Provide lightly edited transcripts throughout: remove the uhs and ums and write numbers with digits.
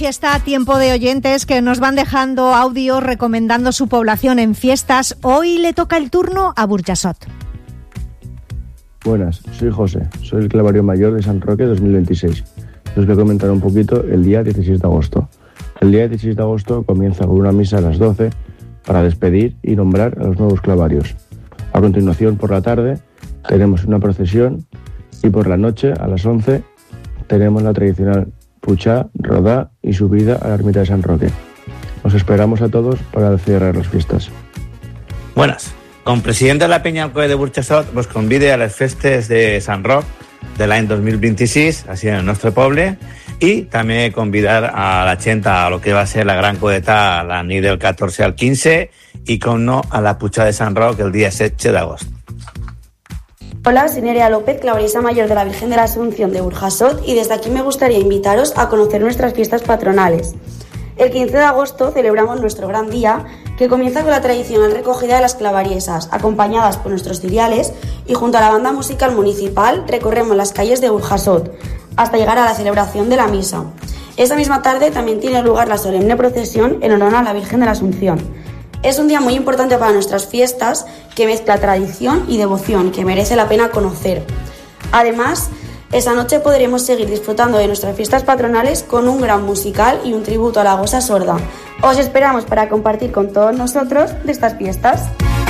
Está tiempo de oyentes que nos van dejando audios recomendando su población en fiestas. Hoy le toca el turno a Burjassot. Buenas, soy José, soy el clavario mayor de San Roque 2026. Os voy a comentar un poquito el día 16 de agosto. El día 16 de agosto comienza con una misa a las 12 para despedir y nombrar a los nuevos clavarios. A continuación, por la tarde, tenemos una procesión y por la noche, a las 11, tenemos la tradicional puchá, rodá y subida a la ermita de San Roque. Os esperamos a todos para cerrar las fiestas. Buenas. Com president de la Penya Alcoy de Burjassot, vos convide a les festes de Sant Roc de l'any 2026, així en el nostre poble, i també convidar a la gent a lo que va ser la gran codeta la nit del 14 al 15 i, com no, a la puchá de Sant Roc el dia 16 d'agost. Hola, soy Nerea López, clavarista mayor de la Virgen de la Asunción de Burjassot, y desde aquí me gustaría invitaros a conocer nuestras fiestas patronales. El 15 de agosto celebramos nuestro gran día, que comienza con la tradicional recogida de las clavariesas, acompañadas por nuestros ciriales, y junto a la banda musical municipal recorremos las calles de Burjassot, hasta llegar a la celebración de la misa. Esa misma tarde también tiene lugar la solemne procesión en honor a la Virgen de la Asunción. Es un día muy importante para nuestras fiestas, que mezcla tradición y devoción, que merece la pena conocer. Además, esa noche podremos seguir disfrutando de nuestras fiestas patronales con un gran musical y un tributo a la Gosa Sorda. Os esperamos para compartir con todos nosotros de estas fiestas.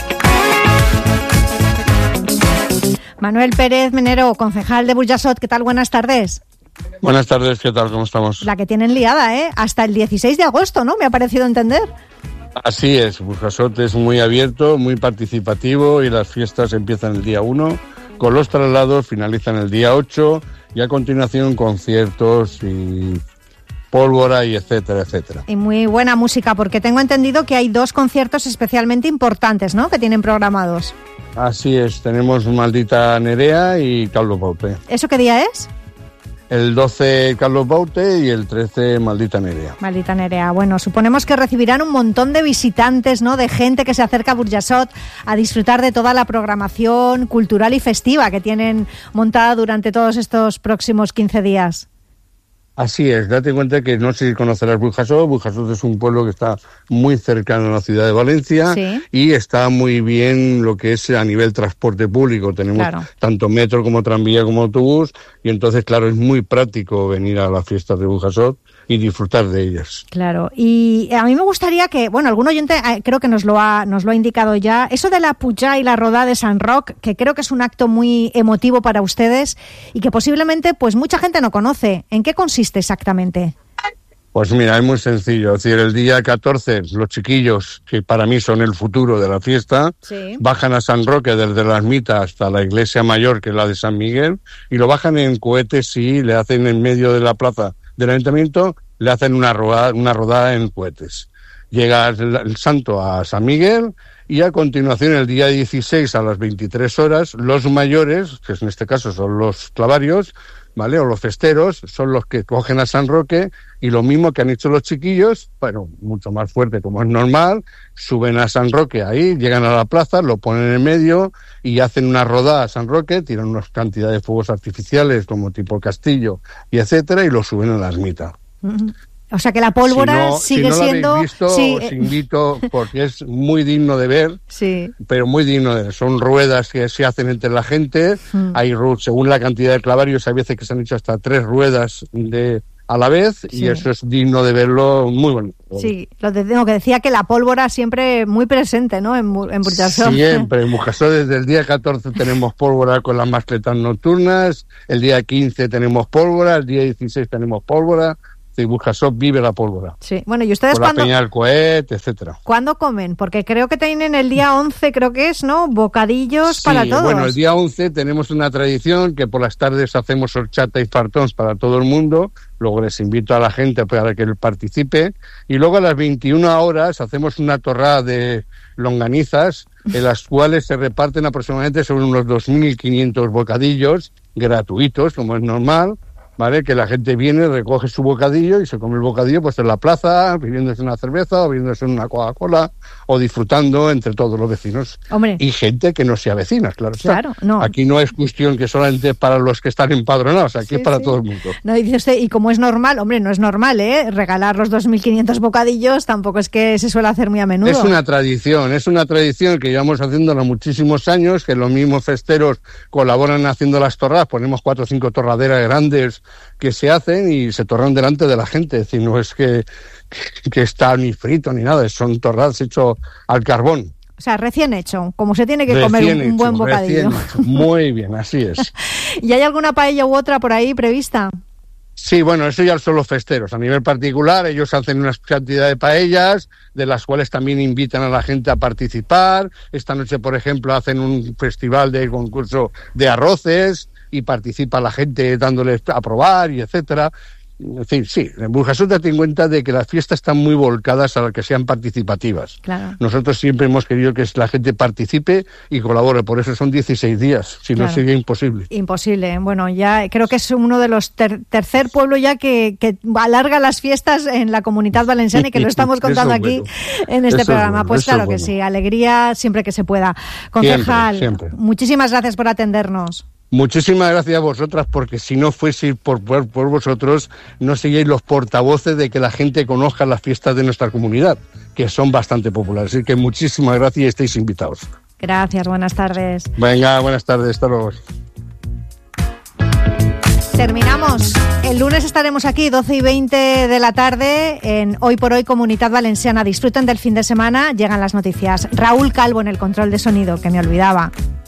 Manuel Pérez Menero, concejal de Burjassot, ¿qué tal? Buenas tardes. Buenas tardes, ¿qué tal? ¿Cómo estamos? La que tienen liada, ¿eh? Hasta el 16 de agosto, ¿no? Me ha parecido entender. Así es, Burjassot es muy abierto, muy participativo y las fiestas empiezan el día 1, con los traslados finalizan el día 8 y a continuación conciertos y pólvora y etcétera, etcétera. Y muy buena música, porque tengo entendido que hay 2 conciertos especialmente importantes, ¿no?, que tienen programados. Así es, tenemos Maldita Nerea y Carlos Baute. ¿Eso qué día es? El 12 Carlos Baute y el 13 Maldita Nerea. Maldita Nerea. Bueno, suponemos que recibirán un montón de visitantes, ¿no?, de gente que se acerca a Burjassot a disfrutar de toda la programación cultural y festiva que tienen montada durante todos estos próximos 15 días. Así es, date cuenta que no sé si conocerás Burjassot. Burjassot es un pueblo que está muy cercano a la ciudad de Valencia, sí, y está muy bien lo que es a nivel transporte público. Tenemos tanto metro como tranvía como autobús y entonces, claro, es muy práctico venir a las fiestas de Burjassot y disfrutar de ellas. Claro, y a mí me gustaría que, bueno, algún oyente creo que nos lo ha indicado ya, eso de la puchá y la rodá de Sant Roc, que creo que es un acto muy emotivo para ustedes y que posiblemente pues mucha gente no conoce. ¿En qué consiste exactamente? Pues mira, es muy sencillo. Es decir, el día 14 los chiquillos, que para mí son el futuro de la fiesta, sí, bajan a Sant Roque desde la ermita hasta la iglesia mayor, que es la de San Miguel, y lo bajan en cohetes y le hacen en medio de la plaza del ayuntamiento, le hacen una rodada en cohetes. Llega el santo a San Miguel y a continuación el día 16 a las 23 horas los mayores, que en este caso son los clavarios, ¿vale?, o los festeros, son los que cogen a Sant Roque y lo mismo que han hecho los chiquillos, bueno, mucho más fuerte como es normal, suben a Sant Roque ahí, llegan a la plaza, lo ponen en medio y hacen una rodada a Sant Roque, tiran una cantidad de fuegos artificiales como tipo castillo y etcétera y lo suben a la ermita. Uh-huh. O sea que la pólvora sigue siendo... Si no lo habéis visto, sí, os invito, porque es muy digno de ver, sí, pero muy digno de ver. Son ruedas que se hacen entre la gente, hay según la cantidad de clavarios, hay veces que se han hecho hasta 3 ruedas a la vez, sí, y eso es digno de verlo, muy bonito. Sí, lo que decía que la pólvora siempre muy presente, ¿no?, en Burjassot. Siempre, en Burjassot desde el día 14 tenemos pólvora con las mascletas nocturnas, el día 15 tenemos pólvora, el día 16 tenemos pólvora. Sí, Burjassot vive la pólvora. Sí, bueno, ¿y ustedes cuándo? La peña del cohete, etcétera. ¿Cuándo comen? Porque creo que tienen el día 11, creo que es, ¿no?, bocadillos, sí, para todos. Bueno, el día 11 tenemos una tradición que por las tardes hacemos horchata y fartons para todo el mundo. Luego les invito a la gente para que participe. Y luego a las 21 horas hacemos una torrada de longanizas, en las cuales se reparten aproximadamente sobre unos 2.500 bocadillos gratuitos, como es normal, ¿vale? Que la gente viene, recoge su bocadillo y se come el bocadillo pues en la plaza, bebiéndose una cerveza o bebiéndose una Coca-Cola o disfrutando entre todos los vecinos. Hombre. Y gente que no sea vecina, claro. Claro, no. Aquí no es cuestión que solamente para los que están empadronados, aquí es para todo el mundo. No, y dice usted, y como es normal, hombre, no es normal, regalar los 2.500 bocadillos tampoco es que se suele hacer muy a menudo. Es una tradición que llevamos haciéndola muchísimos años, que los mismos festeros colaboran haciendo las torradas, ponemos 4 o 5 torraderas grandes que se hacen y se torran delante de la gente, es decir, no es que está ni frito ni nada, son torradas hechos al carbón. O sea, recién hecho, como se tiene que comer un buen bocadillo. Muy bien, así es. ¿Y hay alguna paella u otra por ahí prevista? Sí, bueno, eso ya son los festeros. A nivel particular, ellos hacen una cantidad de paellas, de las cuales también invitan a la gente a participar. Esta noche, por ejemplo, hacen un festival de concurso de arroces y participa la gente dándoles a probar y etcétera. En fin, sí, en Burjasot date en cuenta de que las fiestas están muy volcadas a que sean participativas. Claro. Nosotros siempre hemos querido que la gente participe y colabore, por eso son 16 días, si no sería imposible. Imposible, bueno, ya creo que es uno de los tercer pueblo ya que alarga las fiestas en la Comunidad Valenciana y que lo estamos contando aquí en este programa. Pues claro que sí, alegría siempre que se pueda. Concejal, siempre. Muchísimas gracias por atendernos. Muchísimas gracias a vosotras, porque si no fuese por vosotros, no seríais los portavoces de que la gente conozca las fiestas de nuestra comunidad, que son bastante populares. Así que muchísimas gracias y estáis invitados. Gracias, buenas tardes. Venga, buenas tardes, hasta luego. Terminamos. El lunes estaremos aquí, 12:20 de la tarde, en Hoy por Hoy Comunidad Valenciana. Disfruten del fin de semana, llegan las noticias. Raúl Calvo en el control de sonido, que me olvidaba.